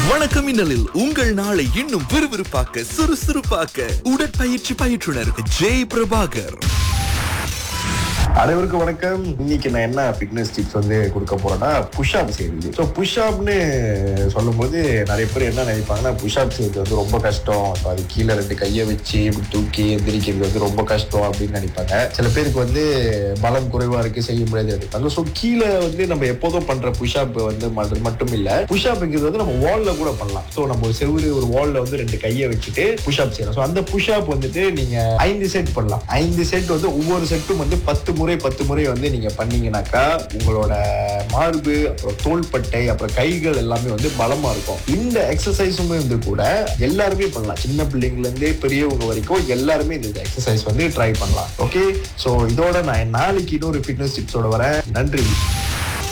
வணக்கம் மின்னலில் உங்கள் நாளை இன்னும் விறுவிறுப்பாக்க சுறுசுறுப்பாக்க உடற்பயிற்சி பயிற்றுனர் ஜெய் பிரபாகர். அனைவருக்கும் வணக்கம். இன்னைக்கு நான் என்ன ஃபிட்னஸ் டிப்ஸ் கொடுக்க போறேன்னா புஷ்அப் செய்யுது. ஸோ புஷ்அப்னு சொல்லும் போது நிறைய பேர் என்ன நினைப்பாங்கன்னா, புஷ்அப் செய்யறது ரொம்ப கஷ்டம், அது கீழே 2 கையை வச்சு தூக்கி எந்திரிக்கிறது ரொம்ப கஷ்டம் அப்படின்னு நினைப்பாங்க. சில பேருக்கு பலம் குறைவா இருக்கு, செய்ய முடியாது நினைப்பாங்க. ஸோ கீழே நம்ம எப்போதும் பண்ற புஷ்அப் மட்டும் இல்ல, புஷ்அப்ங்கிறது நம்ம வால்ல கூட பண்ணலாம். ஸோ நம்ம ஒரு வால்ல 2 கையை வச்சுட்டு புஷ்அப் செய்யலாம். ஸோ அந்த புஷ்அப் நீங்க 5 செட் பண்ணலாம். 5 செட் ஒவ்வொரு செட்டும் 10 முறை நீங்க பண்ணீங்கன்னாக்கா உங்களோட மார்பு, அப்புறம் தோள்பட்டை, அப்புறம் கைகள் எல்லாமே பலமா இருக்கும். இந்த எக்ஸசைஸுமே கூட எல்லாருமே பண்ணலாம். சின்ன பிள்ளைங்கள்ல இருந்தே பெரியவங்க வரைக்கும் எல்லாருமே இந்த எக்ஸசைஸ் ட்ரை பண்ணலாம். ஓகே, சோ இதோட நான் நாளைக்கு இன்னொரு ஃபிட்னஸ் டிப்ஸோட வரேன். நன்றி.